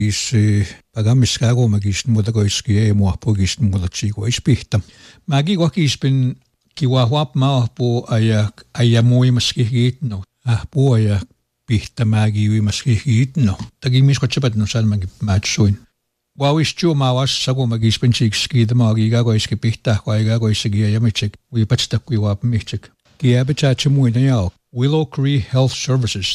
is pagamiskago magisten mudagoiskie muapogisten mudachigo ispihta. Magi wakispin kiwahwap maapo aya moi maskihitno. Po aya pihta magi wi maskihitno. Tagimis ko chapat no san magi matsuin. Wawis chu mawas sago magispin chikski the magi gago iskipihta gago isigi yamichik. We patsta kiwap michik. Kiabachachumuinayao. Willow Cree Health Services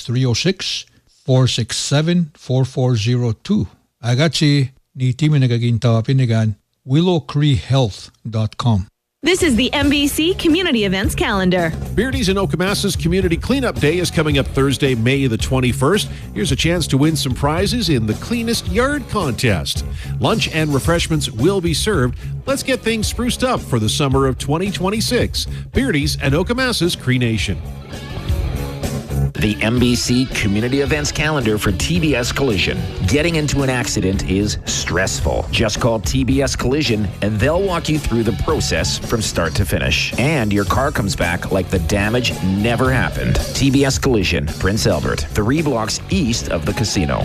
306-467-4402. Agachi ni timinagaginta pinigan willowcreehealth.com. This is the MBC Community Events Calendar. Beardy's and Okamassa's Community Cleanup Day is coming up Thursday, May the 21st. Here's a chance to win some prizes in the Cleanest Yard Contest. Lunch and refreshments will be served. Let's get things spruced up for the summer of 2026. Beardy's and Okamassa's Cree Nation. The MBC Community Events Calendar for TBS Collision. Getting into an accident is stressful. Just call TBS Collision and they'll walk you through the process from start to finish. And your car comes back like the damage never happened. TBS Collision, Prince Albert, 3 blocks east of the casino.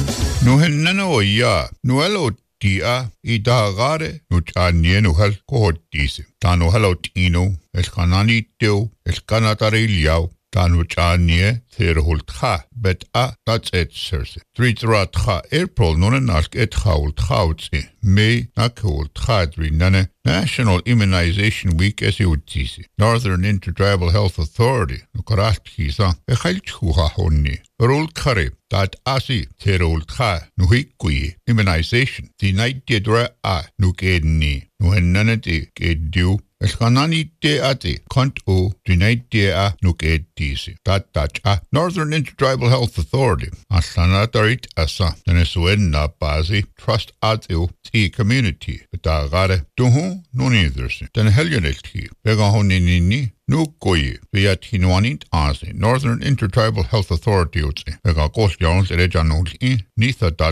Dia idagare nutanie nuhal kohotise. Tano halotino, eskanani teo, eskanatare liao. Tanuchanie Thirhultha, bet that's it, sirs. Tritratha, April, nonanak et haulthautsi, May nakulthadri nane, National Immunization Week as you would see. Northern Intertribal Health Authority, Nukaratkiza, Ehalchuha honni, Rul Kare, that asi, Thirhultha, Nuhikui, immunization, the night didra nukedni, Nuhenanati, Gedu. Eskanani te ate, kont o, dinait te a nuket tisi. That Northern Intertribal Health Authority, asanatarit asa, Venezuela bazi, trust ateo, ti community, betagare, duhu, no neithersi, den helionelki, begahonini, no goye, via tinuanint azi, Northern Intertribal Health Authority, utsi, begakos jons erejanolki, nitha